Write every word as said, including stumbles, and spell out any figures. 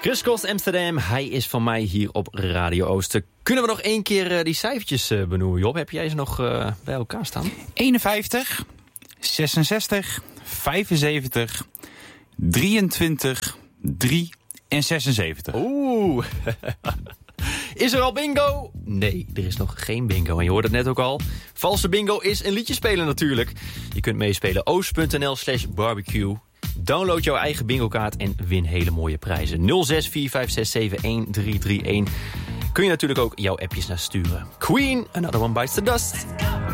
Chris Cross Amsterdam, hij is van mij hier op Radio Oosten. Kunnen we nog één keer uh, die cijfertjes uh, benoemen, Job? Heb jij ze nog uh, bij elkaar staan? eenenvijftig, zesenzestig, vijfenzeventig, drieëntwintig, drie en zesenzeventig. Oeh. Is er al bingo? Nee, er is nog geen bingo. En je hoort het net ook al. Valse bingo is een liedje spelen natuurlijk. Je kunt meespelen oost.nl slash barbecue. Download jouw eigen bingo-kaart en win hele mooie prijzen. nul zes vier vijf zes zeven een drie drie een. Kun je natuurlijk ook jouw appjes naar sturen. Queen, Another One Bites the Dust.